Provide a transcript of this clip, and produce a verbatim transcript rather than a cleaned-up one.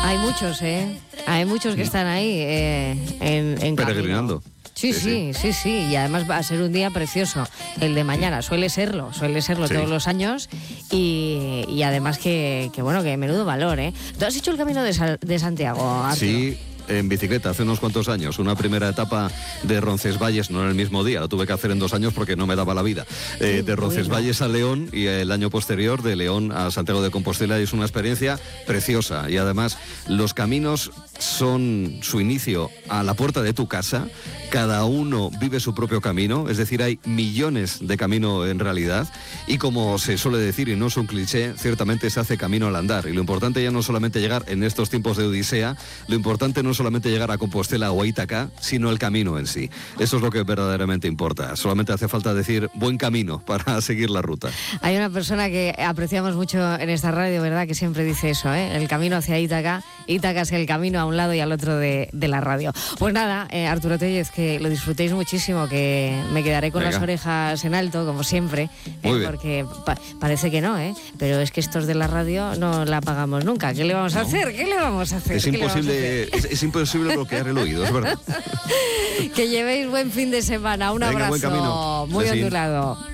Hay muchos, ¿eh? Hay muchos que están ahí eh, en, en peregrinando. Sí, sí, sí, sí, sí, y además va a ser un día precioso el de mañana, suele serlo, suele serlo sí. todos los años y, y además que, que, bueno, que menudo valor, ¿eh? ¿Tú has hecho el Camino de, Sa- de Santiago, Arturo? Sí. En bicicleta hace unos cuantos años, una primera etapa de Roncesvalles, no en el mismo día, lo tuve que hacer en dos años porque no me daba la vida, eh, de Roncesvalles a León y el año posterior de León a Santiago de Compostela. Es una experiencia preciosa y además los caminos son su inicio a la puerta de tu casa, cada uno vive su propio camino, es decir, hay millones de camino en realidad y como se suele decir y no es un cliché, ciertamente se hace camino al andar y lo importante ya no solamente llegar en estos tiempos de odisea, lo importante no es solamente llegar a Compostela o a Ítaca, sino el camino en sí. Eso es lo que verdaderamente importa. Solamente hace falta decir buen camino para seguir la ruta. Hay una persona que apreciamos mucho en esta radio, ¿verdad?, que siempre dice eso, ¿eh? El camino hacia Ítaca, Ítaca es el camino a un lado y al otro de, de la radio. Pues nada, eh, Arturo Tellez, que lo disfrutéis muchísimo, que me quedaré con Venga. las orejas en alto, como siempre, eh, porque pa- parece que no, ¿eh? Pero es que estos de la radio no la apagamos nunca. ¿Qué le vamos a no. hacer? ¿Qué le vamos a hacer? Es imposible, es, es imposible bloquear el oído, es verdad. Que llevéis buen fin de semana. Un Venga, abrazo buen camino. muy Besín. ondulado.